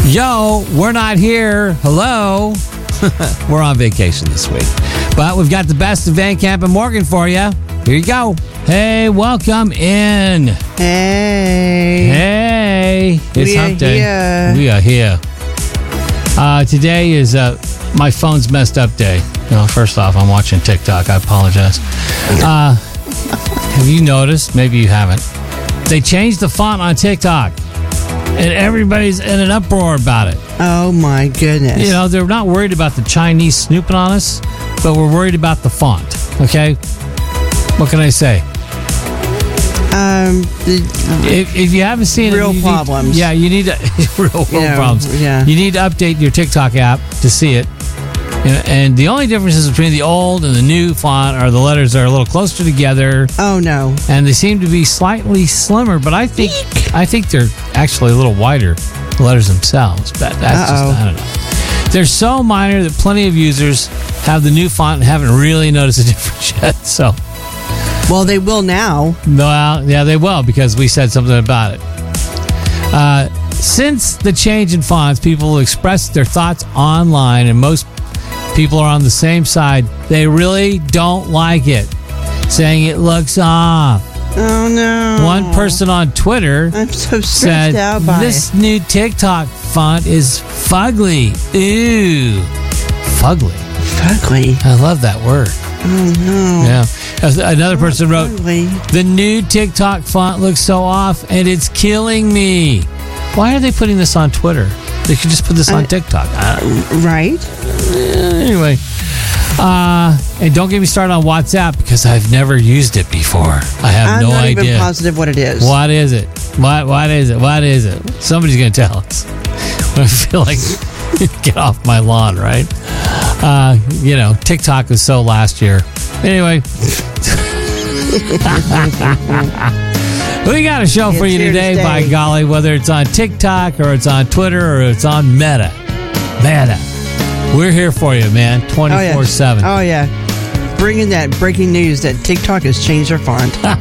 Yo, we're not here. Hello. We're on vacation this week. But we've got the best of Van Camp and Morgan for you. Here you go. Hey, welcome in. Hey. It's hump day. Here. We are here. Today is my phone's messed up day. No, first off, I'm watching TikTok. I apologize. Have you noticed? Maybe you haven't. They changed the font on TikTok. And everybody's in an uproar about it. Oh, my goodness. You know, they're not worried about the Chinese snooping on us, but we're worried about the font. Okay? What can I say? If you haven't seen real problems. You need to real problems. Yeah. You need to update your TikTok app to see it. And the only differences between the old and the new font are the letters are a little closer together. Oh no! And they seem to be slightly slimmer, but I think they're actually a little wider, the letters themselves. But that's just, I don't know. They're so minor that plenty of users have the new font and haven't really noticed a difference yet. So, well, they will now. Well, yeah, they will because we said something about it. Since the change in fonts, people express their thoughts online, and most people are on the same side. They really don't like it, saying it looks off. Oh no! One person on Twitter I'm so stressed out by this new TikTok font is fugly. Ooh, fugly. Fugly. I love that word. Oh no! Yeah. Another person wrote, fugly. The new TikTok font looks so off, and it's killing me. Why are they putting this on Twitter? They could just put this on TikTok. Right? Anyway. And don't get me started on WhatsApp because I've never used it before. I have no idea. I'm not even positive what it is. What is it? What is it? What is it? Somebody's going to tell us. I feel like get off my lawn, right? TikTok was so last year. Anyway. We got a show for you today, by golly, whether it's on TikTok or it's on Twitter or it's on Meta. We're here for you, man, 24/7. Oh, yeah. Bringing that breaking news that TikTok has changed their font.